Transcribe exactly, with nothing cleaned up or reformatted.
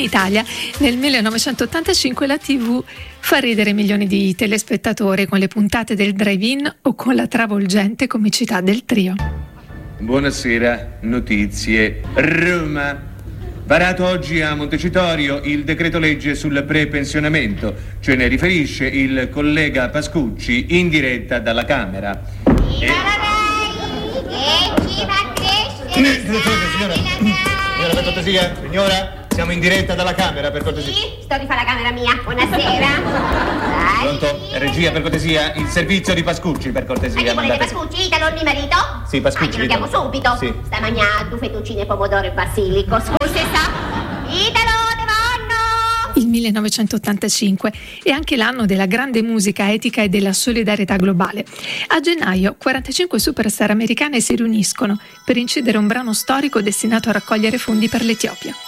Italia nel millenovecentottantacinque la tivù fa ridere milioni di telespettatori con le puntate del drive-in o con la travolgente comicità del trio. Buonasera, notizie. Roma. Varato oggi a Montecitorio il decreto legge sul prepensionamento, ce ne riferisce il collega Pascucci in diretta dalla Camera. E... Signora, signora, per cortesia, signora, siamo in diretta dalla Camera, per cortesia. Sì, sto di fare la camera mia, buonasera. Dai. Pronto? Regia, per cortesia, il servizio di Pascucci, per cortesia. Ma chi volete, mandate... Pascucci, Italo, il mio marito? Sì, Pascucci. Ah, lo chiamo subito. Sì. Sta mangiando fettuccine, pomodoro e basilico. Scusi, sa? Italo, dove vanno? Il millenovecentottantacinque è anche l'anno della grande musica etica e della solidarietà globale. A gennaio quarantacinque superstar americane si riuniscono per incidere un brano storico destinato a raccogliere fondi per l'Etiopia.